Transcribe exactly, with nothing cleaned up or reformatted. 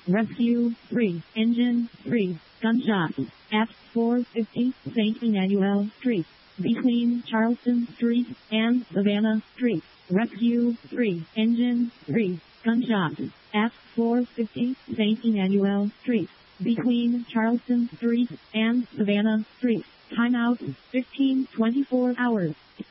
Rescue three, Engine three, Gunshots at four fifty Saint Emmanuel Street, between Charleston Street and Savannah Street. Rescue three, Engine three, Gunshots at four fifty Saint Emmanuel Street, between Charleston Street and Savannah Street. Timeout fifteen twenty-four hours.